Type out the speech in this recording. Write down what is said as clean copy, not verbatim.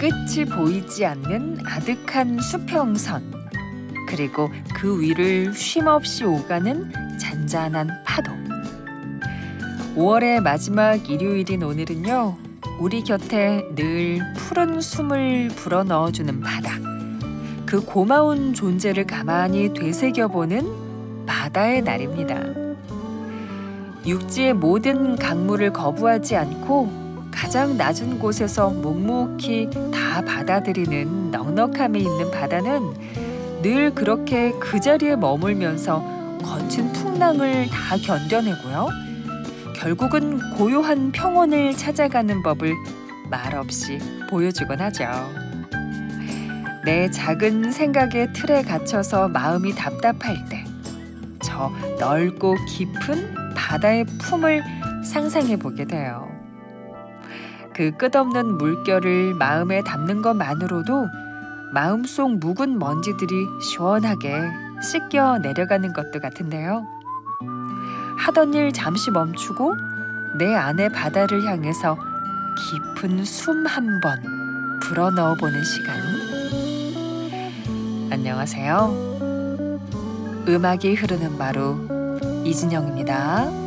끝이 보이지 않는 아득한 수평선, 그리고 그 위를 쉼없이 오가는 잔잔한 파도. 5월의 마지막 일요일인 오늘은요, 우리 곁에 늘 푸른 숨을 불어넣어주는 바다, 그 고마운 존재를 가만히 되새겨보는 바다의 날입니다. 육지의 모든 강물을 거부하지 않고 가장 낮은 곳에서 묵묵히 다 받아들이는 넉넉함이 있는 바다는 늘 그렇게 그 자리에 머물면서 거친 풍랑을 다 견뎌내고요. 결국은 고요한 평온을 찾아가는 법을 말없이 보여주곤 하죠. 내 작은 생각의 틀에 갇혀서 마음이 답답할 때, 저 넓고 깊은 바다의 품을 상상해 보게 돼요. 그 끝없는 물결을 마음에 담는 것만으로도 마음속 묵은 먼지들이 시원하게 씻겨 내려가는 것도 같은데요. 하던 일 잠시 멈추고 내 안의 바다를 향해서 깊은 숨 한 번 불어넣어 보는 시간. 안녕하세요. 음악이 흐르는 마루 이진영입니다.